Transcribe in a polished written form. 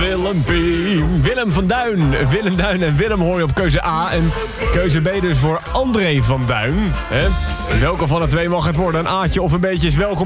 Willempie. Willem van Duin. Willem Duin en Willem hoor je op keuze A. En keuze B dus voor André van Duin. Welke van de twee mag het worden? Een A'tje of een beetje is welkom.